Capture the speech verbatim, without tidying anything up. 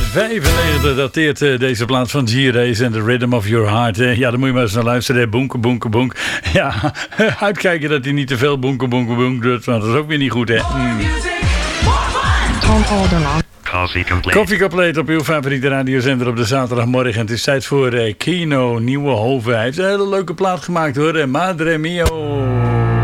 vijfennegentig dateert uh, deze plaat van G-Race en The Rhythm of Your Heart. Uh, ja, dan moet je maar eens naar luisteren. Bonke, bonke, bonk. Ja, uitkijken dat hij niet te veel bonke, bonke, bonk doet, want dat is ook weer niet goed, hè. Mm. Tom Alderman. Coffee Complete. Koffie Complete op uw favoriete radiozender op de zaterdagmorgen. Het is tijd voor uh, Kino Nieuwenhoven. Hij heeft een hele leuke plaat gemaakt, hoor. Madre Mio.